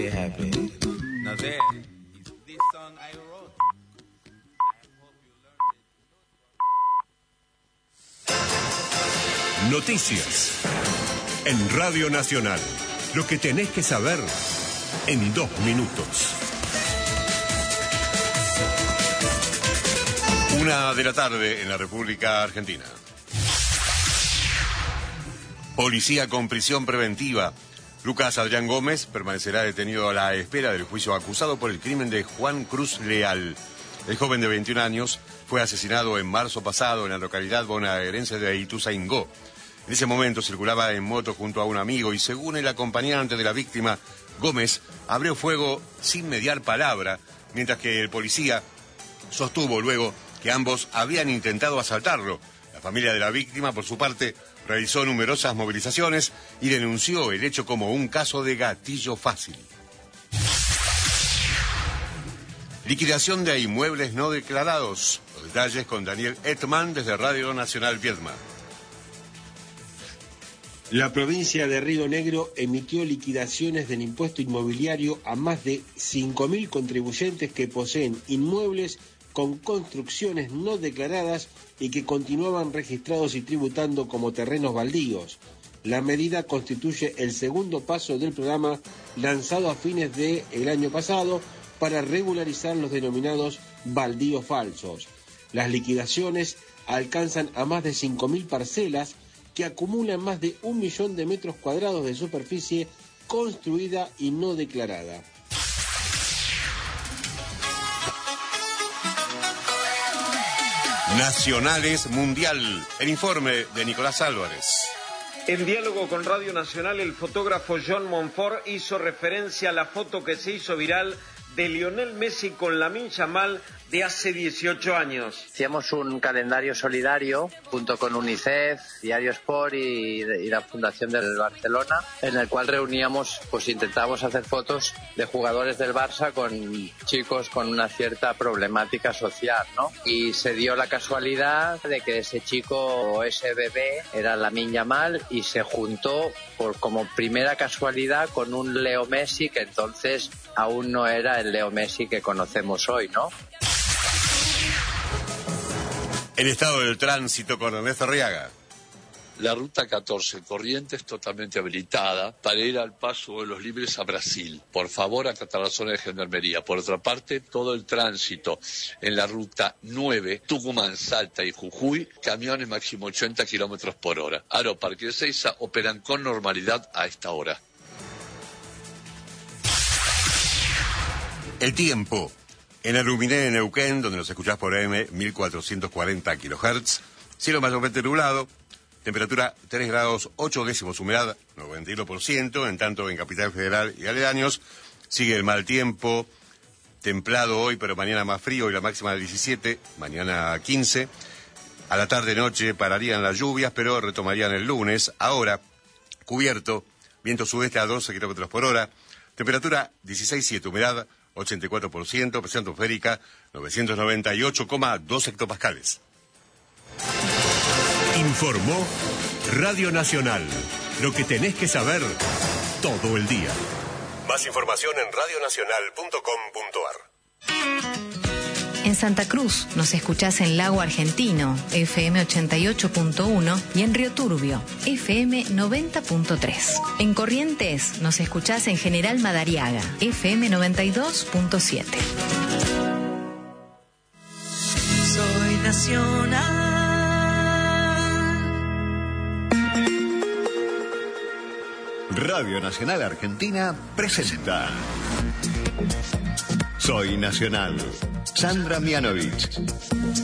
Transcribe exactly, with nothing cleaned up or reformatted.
Happy. Now there is this song I wrote. Noticias en Radio Nacional. Lo que tenés que saber en dos minutos. Una de la tarde en la República Argentina. Policía con prisión preventiva. Lucas Adrián Gómez permanecerá detenido a la espera del juicio acusado por el crimen de Juan Cruz Leal. El joven de veintiún años fue asesinado en marzo pasado en la localidad bonaerense de Ituzaingó. En ese momento circulaba en moto junto a un amigo y, según el acompañante de la víctima, Gómez abrió fuego sin mediar palabra, mientras que el policía sostuvo luego que ambos habían intentado asaltarlo. La familia de la víctima, por su parte, realizó numerosas movilizaciones y denunció el hecho como un caso de gatillo fácil. Liquidación de inmuebles no declarados. Los detalles con Daniel Etman desde Radio Nacional Viedma. La provincia de Río Negro emitió liquidaciones del impuesto inmobiliario a más de cinco mil contribuyentes que poseen inmuebles con construcciones no declaradas y que continuaban registrados y tributando como terrenos baldíos. La medida constituye el segundo paso del programa lanzado a fines del año pasado para regularizar los denominados baldíos falsos. Las liquidaciones alcanzan a más de cinco mil parcelas que acumulan más de un millón de metros cuadrados de superficie construida y no declarada. Nacionales Mundial. El informe de Nicolás Álvarez. En diálogo con Radio Nacional, el fotógrafo John Monfort hizo referencia a la foto que se hizo viral de Lionel Messi con Lamine Yamal de hace dieciocho años. Hacíamos un calendario solidario junto con UNICEF, Diario Sport y, y la Fundación del Barcelona, en el cual reuníamos, pues intentábamos hacer fotos de jugadores del Barça con chicos con una cierta problemática social, ¿no? Y se dio la casualidad de que ese chico o ese bebé era Lamine Yamal y se juntó por como primera casualidad con un Leo Messi que entonces aún no era el Leo Messi que conocemos hoy, ¿no? El estado del tránsito con Ernesto Arriaga. La ruta catorce Corrientes totalmente habilitada para ir al paso de los libres a Brasil. Por favor, acatar la zona de Gendarmería. Por otra parte, todo el tránsito en la ruta nueve, Tucumán, Salta y Jujuy, camiones máximo ochenta kilómetros por hora. Aeroparque y Ezeiza operan con normalidad a esta hora. El tiempo. En Aluminé, de Neuquén, donde nos escuchás por A M mil cuatrocientos cuarenta kilohertz, cielo mayormente nublado, temperatura tres grados ocho décimos, humedad noventa y uno por ciento, en tanto en Capital Federal y aledaños sigue el mal tiempo, templado hoy, pero mañana más frío y la máxima de diecisiete, mañana quince. A la tarde-noche pararían las lluvias, pero retomarían el lunes. Ahora, cubierto, viento sudeste a doce kilómetros por hora, temperatura dieciséis coma siete, humedad ochenta y cuatro por ciento, presión atmosférica novecientos noventa y ocho coma dos hectopascales. Informó Radio Nacional. Lo que tenés que saber todo el día. Más información en radio nacional punto com punto ar. En Santa Cruz nos escuchás en Lago Argentino, F M ochenta y ocho punto uno, y en Río Turbio, F M noventa punto tres. En Corrientes nos escuchás en General Madariaga, F M noventa y dos punto siete. Soy nacional. Radio Nacional Argentina presenta Soy Nacional. Sandra Mianovich.